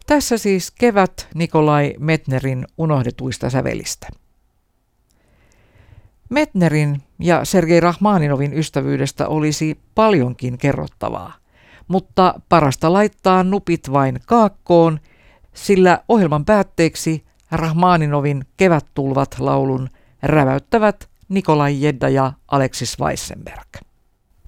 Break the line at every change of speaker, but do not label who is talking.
Tässä siis kevät Nikolai Medtnerin unohdetuista sävelistä. Medtnerin ja Sergei Rachmaninovin ystävyydestä olisi paljonkin kerrottavaa, mutta parasta laittaa nupit vain kaakkoon, sillä ohjelman päätteeksi Rachmaninovin Kevättulvat -laulun räväyttävät Nikolai Jedda ja Alexis Weissenberg.